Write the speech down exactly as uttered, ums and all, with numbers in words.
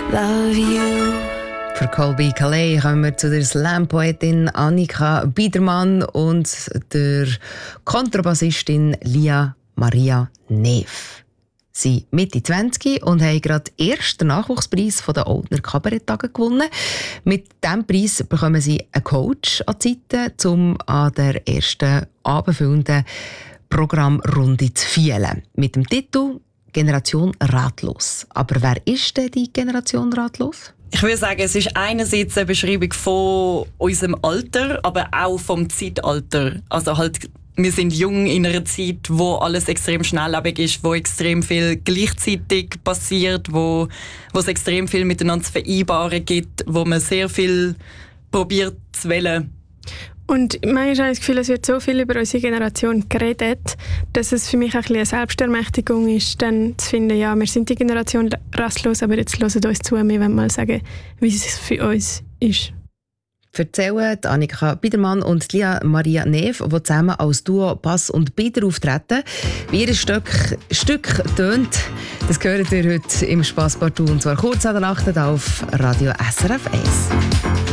love you. Für Colby Calais kommen wir zu der Slam-Poetin Annika Biedermann und der Kontrabassistin Lia Maria Neef. Sie sind Mitte zwanzig und haben gerade den ersten Nachwuchspreis von den Oldner Kabaretttagen gewonnen. Mit diesem Preis bekommen sie einen Coach an die Seite, um an der ersten abendfüllenden Programmrunde zu feilen. Mit dem Titel «Generation ratlos». Aber wer ist denn die Generation ratlos? Ich würde sagen, es ist einerseits eine Beschreibung von unserem Alter, aber auch vom Zeitalter. Also halt, wir sind jung in einer Zeit, wo alles extrem schnelllebig ist, wo extrem viel gleichzeitig passiert, wo, wo es extrem viel miteinander zu vereinbaren gibt, wo man sehr viel probiert zu wählen. Und manchmal habe ich das Gefühl, es wird so viel über unsere Generation geredet, dass es für mich ein bisschen eine Selbstermächtigung ist, dann zu finden, ja, wir sind die Generation rastlos, aber jetzt hören uns zu, wir wollen mal sagen, wie es für uns ist. Erzählen Annika Biedermann und Lia Maria Neef, die zusammen als Duo Bass und Bieder auftreten. Wie ihr Stück, Stück tönt, das hört ihr heute im Spasspartout, und zwar kurz an der Nacht auf Radio S R F eins.